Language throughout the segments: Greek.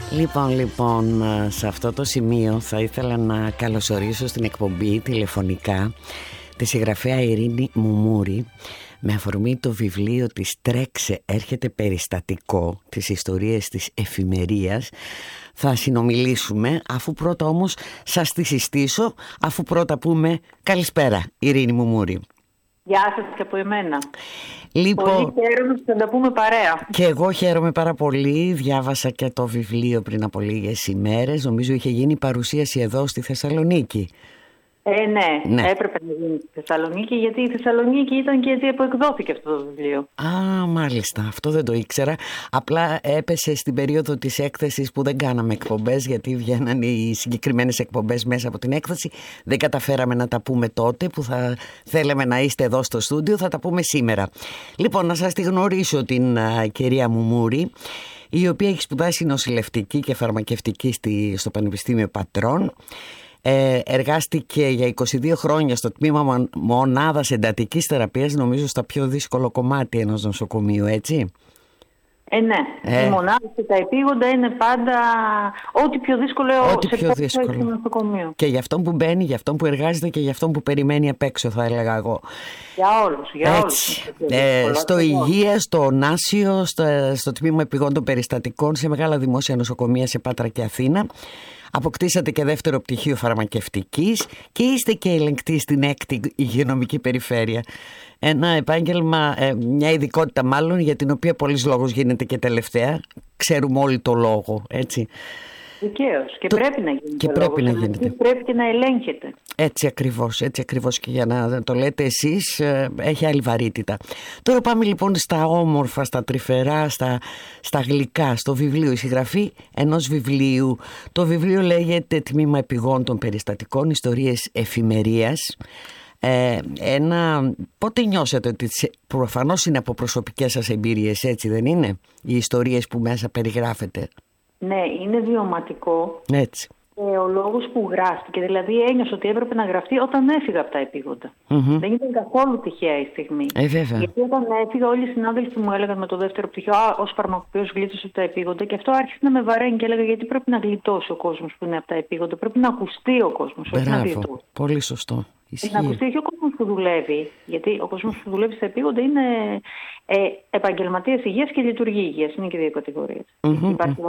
Λοιπόν, σε αυτό το σημείο θα ήθελα να καλωσορίσω στην εκπομπή τηλεφωνικά τη συγγραφέα Ειρήνη Μουμούρη με αφορμή το βιβλίο της «Τρέξε, έρχεται περιστατικό», τις ιστορίες της εφημερίας. Θα συνομιλήσουμε, αφού πρώτα όμως σας τη συστήσω, αφού πρώτα πούμε καλησπέρα Ειρήνη Μουμούρη. Γεια σας και από εμένα. Λοιπόν, πολύ χαίρομαι που θα τα πούμε παρέα. Και εγώ χαίρομαι πάρα πολύ. Διάβασα και το βιβλίο πριν από λίγες ημέρες. Νομίζω είχε γίνει παρουσίαση εδώ στη Θεσσαλονίκη. Ναι, έπρεπε να γίνει στη Θεσσαλονίκη, γιατί η Θεσσαλονίκη ήταν και έτσι που εκδόθηκε αυτό το βιβλίο. Α, μάλιστα, αυτό δεν το ήξερα. Απλά έπεσε στην περίοδο της έκθεσης που δεν κάναμε εκπομπές, γιατί βγαίναν οι συγκεκριμένες εκπομπές μέσα από την έκθεση. Δεν καταφέραμε να τα πούμε τότε που θα θέλαμε να είστε εδώ στο στούντιο, θα τα πούμε σήμερα. Λοιπόν, να σας τη γνωρίσω την κυρία Μουμούρη, η οποία έχει σπουδάσει νοσηλευτική και φαρμακευτική στο Πανεπιστήμιο Πατρών. Εργάστηκε για 22 χρόνια στο τμήμα μονάδας εντατικής θεραπείας, νομίζω στα πιο δύσκολο κομμάτι ενός νοσοκομείου, έτσι. Ναι, οι μονάδες και τα επίγοντα είναι πάντα ό,τι πιο δύσκολο σε νοσοκομείο. Και για αυτόν που μπαίνει, για αυτόν που εργάζεται και για αυτόν που περιμένει απ' έξω, θα έλεγα εγώ. Για όλους. Στο Υγεία, στο Νάσιο, στο τμήμα επιγόντων περιστατικών, σε μεγάλα δημόσια νοσοκομεία σε Πάτρα και Αθήνα. Αποκτήσατε και δεύτερο πτυχίο φαρμακευτικής και είστε και ελεγκτής στην 6η υγειονομική περιφέρεια. Ένα επάγγελμα, μια ειδικότητα μάλλον, για την οποία πολλής λόγος γίνεται και τελευταία. Ξέρουμε όλοι το λόγο, έτσι. Δικαίως. Και πρέπει να γίνεται. Και πρέπει να γίνεται. Πρέπει και να ελέγχεται. Έτσι ακριβώς, και για να το λέτε εσείς έχει άλλη βαρύτητα. Τώρα πάμε λοιπόν στα όμορφα, στα τρυφερά, στα γλυκά, στο βιβλίο, η συγγραφή ενός βιβλίου. Το βιβλίο λέγεται «Τμήμα επιγόντων περιστατικών, ιστορίες εφημερίας». Πότε νιώσατε ότι προφανώς είναι από προσωπικές σας εμπειρίες, έτσι δεν είναι, οι ιστορίες που μέσα περιγράφετε? Ναι, είναι βιωματικό. Έτσι. Ο λόγος που γράφτηκε, δηλαδή ένιωσα ότι έπρεπε να γραφτεί όταν έφυγα από τα επίγοντα. Δεν ήταν καθόλου τυχαία η στιγμή. Βέβαια. Γιατί όταν έφυγα, όλοι οι συνάδελφοι μου έλεγαν με το δεύτερο πτυχίο, ως φαρμακοποιός γλίτωσε από τα επίγοντα, και αυτό άρχισε να με βαραίνει και έλεγα, γιατί πρέπει να γλιτώσει ο κόσμος που είναι από τα επίγοντα, πρέπει να ακουστεί ο κόσμος. Μπράβο, πολύ σωστό. Να ακουστεί και ο κόσμος που δουλεύει, γιατί ο κόσμος που δουλεύει στα επίγοντα είναι επαγγελματίας υγείας και λειτουργή υγείας, είναι και δύο κατηγορίες. Υπάρχει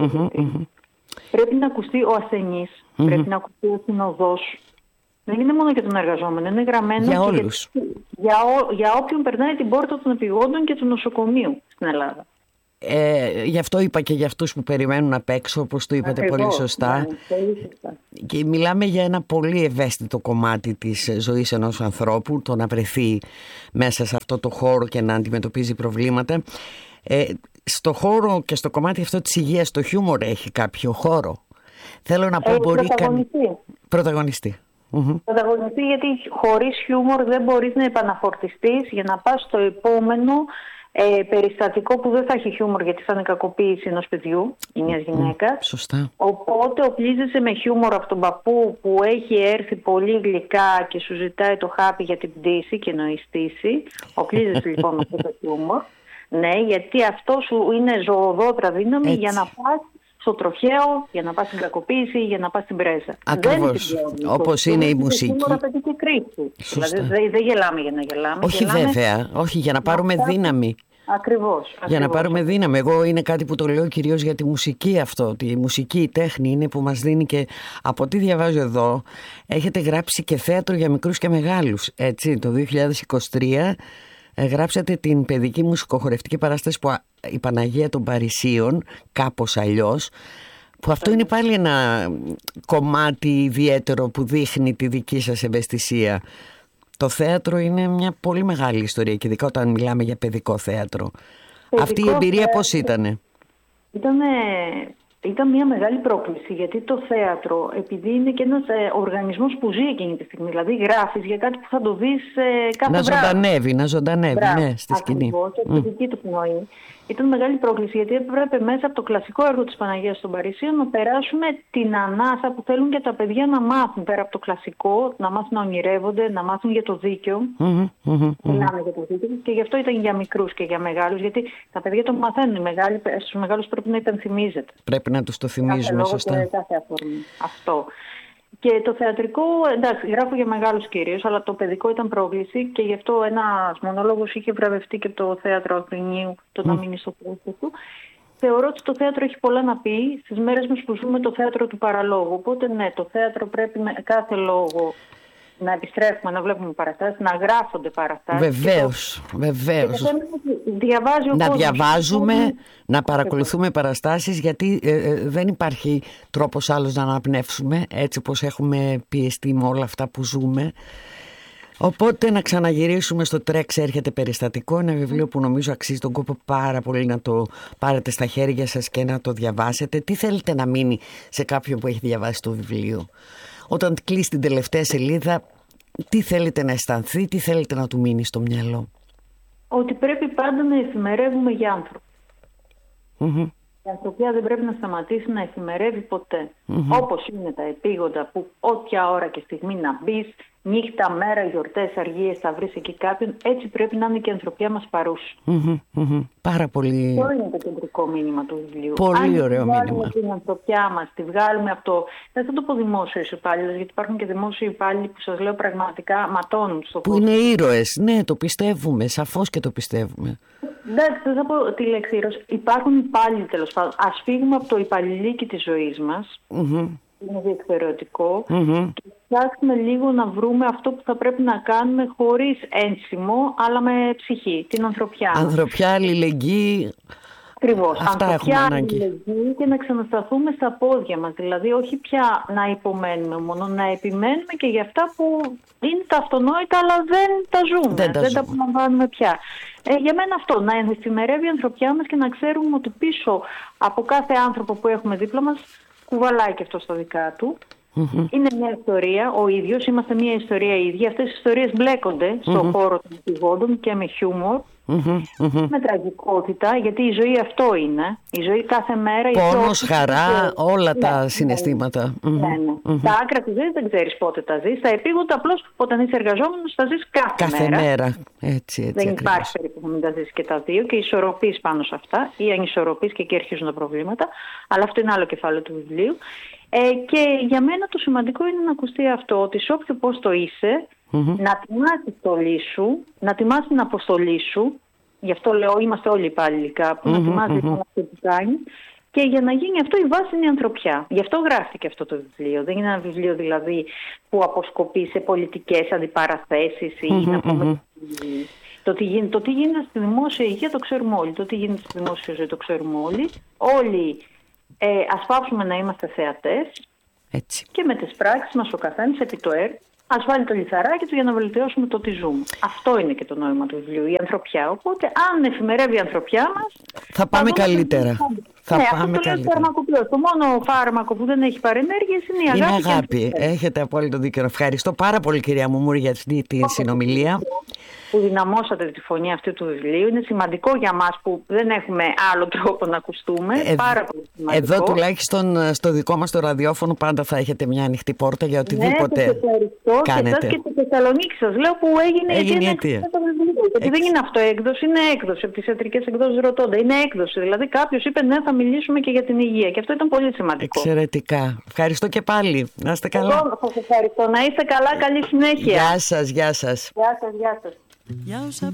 πρέπει να ακουστεί ο ασθενής, πρέπει να ακουστεί ο συνοδός. Δεν είναι μόνο για τον εργαζόμενο, είναι γραμμένο για όλους. Για όποιον περνάει την πόρτα των επιγόντων και του νοσοκομείου στην Ελλάδα. Γι' αυτό είπα και για αυτούς που περιμένουν απ' έξω, όπως το είπατε πολύ σωστά. Ναι, πολύ σωστά. Και μιλάμε για ένα πολύ ευαίσθητο κομμάτι της ζωής ενός ανθρώπου, το να βρεθεί μέσα σε αυτό το χώρο και να αντιμετωπίζει προβλήματα. Στο χώρο και στο κομμάτι αυτό της υγείας, το χιούμορ έχει κάποιο χώρο? Θέλω να πω, μπορεί πρωταγωνιστή. Πρωταγωνιστή, γιατί χωρίς χιούμορ δεν μπορείς να επαναφορτιστείς για να πας στο επόμενο περιστατικό που δεν θα έχει χιούμορ, γιατί θα είναι κακοποίηση ενός παιδιού ή μιας γυναίκας. Σωστά. Οπότε οπλίζεσαι με χιούμορ από τον παππού που έχει έρθει πολύ γλυκά και σου ζητάει το χάπι για την πτήση και νοηστήσει. Οπλίζεσαι λοιπόν με αυτό το χιούμορ. Ναι, γιατί αυτό σου είναι ζωοδότρα δύναμη για να πας στο τροχαίο, για να πας στην κακοποίηση, για να πας στην πρέζα. Ακριβώς. Όπως είναι η μουσική. Και κρίση. Δηλαδή δεν γελάμε για να γελάμε. Όχι, βέβαια. Όχι, για να πάρουμε δύναμη. Ακριβώς. Για να πάρουμε δύναμη. Εγώ είναι κάτι που το λέω κυρίως για τη μουσική αυτό. Ότι η μουσική, η τέχνη είναι που μας δίνει, και από τι διαβάζω εδώ, έχετε γράψει και θέατρο για μικρούς και μεγάλους. Έτσι, το 2023 γράψατε την παιδική μουσικοχορευτική παράσταση που η Παναγία των Παρισίων, κάπως αλλιώς, που αυτό είναι πάλι ένα κομμάτι ιδιαίτερο που δείχνει τη δική σας ευαισθησία. Το θέατρο είναι μια πολύ μεγάλη ιστορία, και ειδικά όταν μιλάμε για παιδικό θέατρο. Αυτή η εμπειρία πώς ήτανε? Ήταν μια μεγάλη πρόκληση, γιατί το θέατρο, επειδή είναι και ένας οργανισμός που ζει εκείνη τη στιγμή, δηλαδή γράφεις για κάτι που θα το δεις κάθε βράδυ. Να ζωντανεύει, ναι, στη σκηνή. Ακριβώς, το δική του πνοή. ήταν μεγάλη πρόκληση, γιατί έπρεπε μέσα από το κλασικό έργο της Παναγίας των Παρισίων να περάσουμε την ανάσα που θέλουν και τα παιδιά να μάθουν πέρα από το κλασικό, να μάθουν να ονειρεύονται, να μάθουν για το δίκαιο. Μιλάμε για το δίκαιο, και γι' αυτό ήταν για μικρούς και για μεγάλους, γιατί τα παιδιά το μαθαίνουν. Στους μεγάλους πρέπει να υπενθυμίζεται. Πρέπει να τους το θυμίζουμε, σωστά. Κάθε αφορμή. Αυτό. Και το θεατρικό, εντάξει, γράφω για μεγάλους κυρίως, αλλά το παιδικό ήταν πρόκληση, και γι' αυτό ένας μονόλογος είχε βραβευτεί και το Θέατρο Αγρινίου, το να μείνει στο πρόσωπο του. Θεωρώ ότι το θέατρο έχει πολλά να πει. Στις μέρες μας που ζούμε, το θέατρο του παραλόγου. Οπότε ναι, το θέατρο πρέπει με κάθε λόγο να επιστρέφουμε, να βλέπουμε παραστάσεις, να γράφονται παραστάσεις. Βεβαίως. Να διαβάζουμε, να παρακολουθούμε παραστάσεις, γιατί δεν υπάρχει τρόπος άλλος να αναπνεύσουμε, έτσι πως έχουμε πιεστεί με όλα αυτά που ζούμε. Οπότε να ξαναγυρίσουμε στο «Τρέξ έρχεται περιστατικό», ένα βιβλίο που νομίζω αξίζει τον κόπο πάρα πολύ να το πάρετε στα χέρια σας και να το διαβάσετε. Τι θέλετε να μείνει σε κάποιον που έχει διαβάσει το βιβλίο? Όταν κλείσει την τελευταία σελίδα, τι θέλετε να αισθανθεί, τι θέλετε να του μείνει στο μυαλό? Ότι πρέπει πάντα να εφημερεύουμε για άνθρωπο. Η ανθρωπιά δεν πρέπει να σταματήσει να εφημερεύει ποτέ. Όπως είναι τα επίγοντα που όποια ώρα και στιγμή να μπεις, νύχτα, μέρα, γιορτές, αργίες, θα βρεις εκεί κάποιον. Έτσι πρέπει να είναι και η ανθρωπιά μας παρούσα. Πάρα πολύ. Αυτό είναι το κεντρικό μήνυμα του βιβλίου. Πολύ ωραίο μήνυμα. Αν βγάλουμε την ανθρωπιά μας, τη βγάλουμε από το. Δεν θα το πω δημόσιος υπάλληλος, γιατί υπάρχουν και δημόσιοι υπάλληλοι που σας λέω πραγματικά ματώνουν στο που είναι ήρωες. Ναι, το πιστεύουμε. Σαφώς και το πιστεύουμε. Εντάξει, δεν θα πω τη λέξη ήρωες. Υπάρχουν υπάλληλοι, τέλος πάντων. Ας φύγουμε από το υπαλληλίκι της ζωής μας. Είναι διεκπαιρεωτικό. Και ψάχνουμε λίγο να βρούμε αυτό που θα πρέπει να κάνουμε χωρίς ένσημο, αλλά με ψυχή, την ανθρωπιά. Ανθρωπιά, αλληλεγγύη. Ακριβώς. Αυτά ανθρωπιά, έχουμε ανάγκη. αλληλεγγύη, και να ξανασταθούμε στα πόδια μας. Δηλαδή όχι πια να υπομένουμε μόνο, να επιμένουμε και για αυτά που είναι τα αυτονόητα, αλλά δεν τα ζούμε. Δεν τα απολαμβάνουμε πια. Για μένα αυτό, να εφημερεύει η ανθρωπιά μας και να ξέρουμε ότι πίσω από κάθε άνθρωπο που έχουμε δίπλα μας κουβαλάει και αυτό στα δικά του. Είναι μια ιστορία, ο ίδιος, είμαστε μια ιστορία ίδια. Αυτές οι ιστορίες μπλέκονται στον χώρο των επιγόντων και με χιούμορ, με τραγικότητα, γιατί η ζωή αυτό είναι. Η ζωή κάθε μέρα. Πόνος, χαρά, όλα τα συναισθήματα. Τα άκρα της ζωής δεν ξέρεις πότε τα ζεις. Τα επίγοντα απλώς όταν είσαι εργαζόμενος τα ζεις κάθε μέρα. Έτσι, δεν υπάρχει περίπου που μην τα ζεις και τα δύο, και ισορροπείς πάνω σε αυτά, ή ανισορροπείς και εκεί αρχίζουν τα προβλήματα. Αλλά αυτό είναι άλλο κεφάλαιο του βιβλίου. Και για μένα το σημαντικό είναι να ακουστεί αυτό, ότι σε όποιο πόστο είσαι, να τιμάς τη στολή σου, να τιμάς την αποστολή σου. Γι' αυτό λέω, είμαστε όλοι υπάλληλοι κάπου, να τιμάς λοιπόν αυτό που κάνεις. Και για να γίνει αυτό, η βάση είναι η ανθρωπιά. Γι' αυτό γράφτηκε αυτό το βιβλίο. Δεν είναι ένα βιβλίο δηλαδή που αποσκοπεί σε πολιτικές αντιπαραθέσεις ή να πούμε. Το τι γίνεται στη δημόσια υγεία το ξέρουμε όλοι. Το τι γίνεται στη δημόσια ζωή το ξέρουμε όλοι. Όλοι ας πάψουμε να είμαστε θεατές. Έτσι. Και με τις πράξεις μας ο καθένας επί το ας βάλει το λιθαράκι του για να βελτιώσουμε το τι ζούμε. Αυτό είναι και το νόημα του βιβλίου, η ανθρωπιά. Οπότε, αν εφημερεύει η ανθρωπιά μας, θα πάμε καλύτερα. Αυτό το λέω φαρμακοποιός. Το μόνο φάρμακο που δεν έχει παρενέργειες είναι η αγάπη. Είναι αγάπη. Έχετε απόλυτο δίκιο. Ευχαριστώ πάρα πολύ, κυρία Μουμούρη, για αυτή τη συνομιλία. Που δυναμώσατε τη φωνή αυτού του βιβλίου. Είναι σημαντικό για μας που δεν έχουμε άλλο τρόπο να ακουστούμε. Πάρα πολύ σημαντικό. Εδώ τουλάχιστον στο δικό μας το ραδιόφωνο πάντα θα έχετε μια ανοιχτή πόρτα για οτιδήποτε κάνετε. Και στη Θεσσαλονίκη σας λέω που έγινε η αιτία. Γιατί δεν είναι αυτό έκδοση, είναι έκδοση. Από τις ιατρικές εκδόσεις ρωτώνται. Είναι έκδοση. Δηλαδή κάποιος είπε ναι, θα μιλήσουμε και για την υγεία. Και αυτό ήταν πολύ σημαντικό. Εξαιρετικά. Ευχαριστώ και πάλι. Να είστε καλά. Εγώ σας ευχαριστώ. Να είστε καλά. Καλή συνέχεια. Γεια σας. Γεια σας. Γεια σας. Γεια σας.